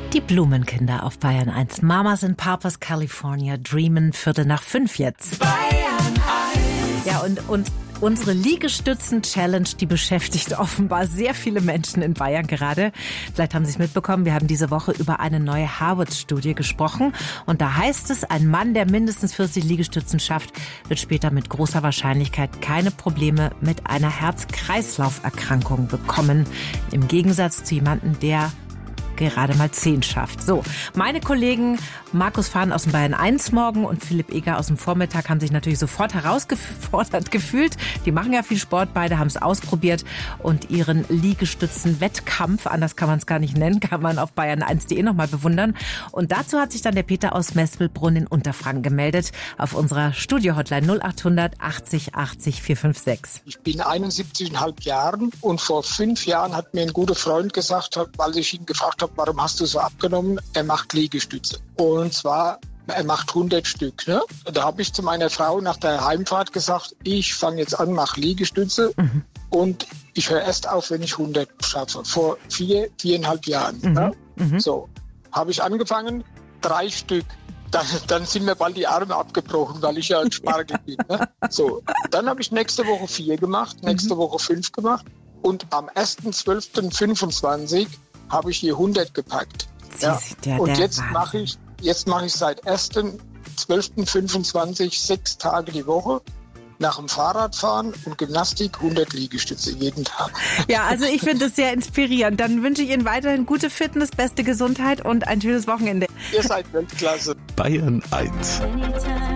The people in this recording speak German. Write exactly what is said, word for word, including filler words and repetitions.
Die Blumenkinder auf Bayern eins. Mamas and Papas California dreamen, Viertel nach fünf jetzt. Bayern eins. Ja, und, und unsere Liegestützen-Challenge, die beschäftigt offenbar sehr viele Menschen in Bayern gerade. Vielleicht haben Sie es mitbekommen, wir haben diese Woche über eine neue Harvard-Studie gesprochen. Und da heißt es, ein Mann, der mindestens vierzig Liegestützen schafft, wird später mit großer Wahrscheinlichkeit keine Probleme mit einer Herz-Kreislauf-Erkrankung bekommen. Im Gegensatz zu jemandem, der gerade mal zehn schafft. So, meine Kollegen Markus Fahn aus dem Bayern eins Morgen und Philipp Eger aus dem Vormittag haben sich natürlich sofort herausgefordert gefühlt. Die machen ja viel Sport, beide haben es ausprobiert und ihren Liegestützen-Wettkampf, anders kann man es gar nicht nennen, kann man auf bayern eins punkt de nochmal bewundern. Und dazu hat sich dann der Peter aus Mespelbrunn in Unterfranken gemeldet auf unserer Studio-Hotline null achthundert achtzig achtzig vier fünf sechs. Ich bin einundsiebzig Komma fünf Jahren und vor fünf Jahren hat mir ein guter Freund gesagt, weil ich ihn gefragt habe, warum hast du so abgenommen? Er macht Liegestütze. Und zwar, er macht hundert Stück. Ne? Da habe ich zu meiner Frau nach der Heimfahrt gesagt, ich fange jetzt an, mache Liegestütze mhm. und ich höre erst auf, wenn ich hundert schaffe. Vor vier, viereinhalb Jahren. Mhm. Ne? Mhm. So, habe ich angefangen, drei Stück. Dann, dann sind mir bald die Arme abgebrochen, weil ich ja ein Spargel bin. Ne? So, dann habe ich nächste Woche vier gemacht, nächste mhm. Woche fünf gemacht und am erster zwölfter fünfundzwanzig habe ich hier hundert gepackt. Ja. Der, und jetzt mache ich, jetzt mache ich seit erster zwölfter fünfundzwanzig sechs Tage die Woche nach dem Fahrradfahren und Gymnastik hundert Liegestütze jeden Tag. Ja, also ich finde das sehr inspirierend. Dann wünsche ich Ihnen weiterhin gute Fitness, beste Gesundheit und ein schönes Wochenende. Ihr seid Weltklasse. Bayern eins.